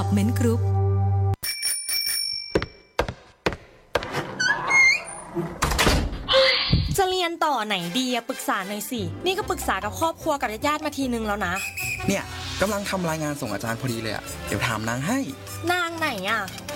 เมนต์กรุ๊ปจะเรียนต่อไหนดีอะปรึกษาหน่อยสินี่ก็ปรึกษากับครอบครัวกับญาติมาทีนึงแล้วนะเนี่ยกำลังทำรายงานส่งอาจารย์พอดีเลยอะเดี๋ยวถามนางให้นางไหนอะ